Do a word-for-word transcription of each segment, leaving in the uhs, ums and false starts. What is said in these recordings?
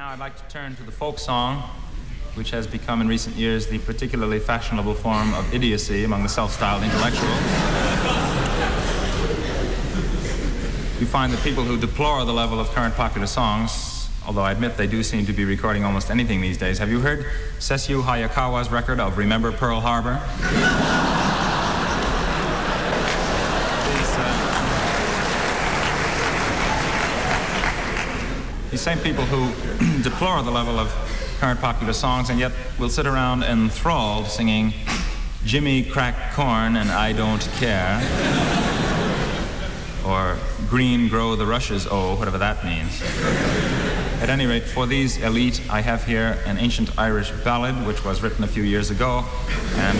I'd like to turn to the folk song, which has become in recent years the particularly fashionable form of idiocy among the self-styled intellectuals. You find that people who deplore the level of current popular songs, although I admit they do seem to be recording almost anything these days. Have you heard Sessue Hayakawa's record of Remember Pearl Harbor? These same people who deplore the level of current popular songs and yet will sit around enthralled singing Jimmy Crack Corn and I Don't Care, or Green Grow the Rushes, oh, whatever that means. At any rate, for these elite, I have here an ancient Irish ballad which was written a few years ago and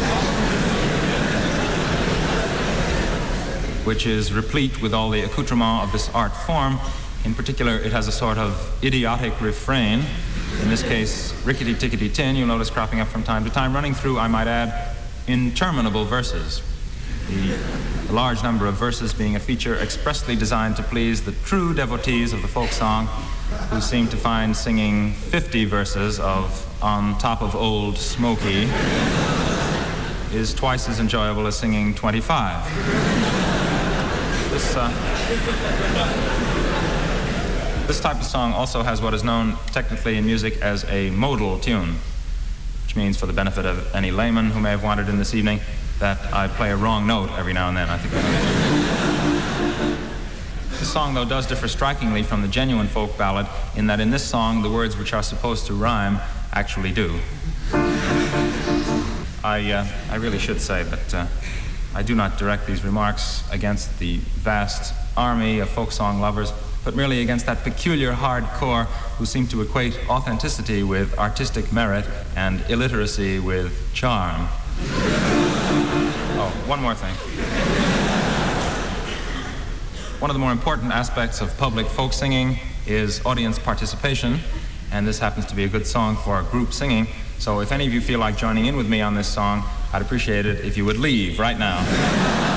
which is replete with all the accoutrement of this art form. In particular, it has a sort of idiotic refrain, in this case, rickety-tickety-tin, you'll notice cropping up from time to time, running through, I might add, interminable verses. The, the large number of verses being a feature expressly designed to please the true devotees of the folk song, who seem to find singing fifty verses of On Top of Old Smoky is twice as enjoyable as singing twenty-five. This, uh, This type of song also has what is known technically in music as a modal tune, which means, for the benefit of any layman who may have wandered in this evening, that I play a wrong note every now and then. I think this song, though, does differ strikingly from the genuine folk ballad in that in this song the words which are supposed to rhyme actually do. I, uh, I really should say that uh, I do not direct these remarks against the vast army of folk song lovers, but merely against that peculiar hardcore who seem to equate authenticity with artistic merit and illiteracy with charm. Oh, one more thing. One of the more important aspects of public folk singing is audience participation, and this happens to be a good song for group singing. So if any of you feel like joining in with me on this song, I'd appreciate it if you would leave right now.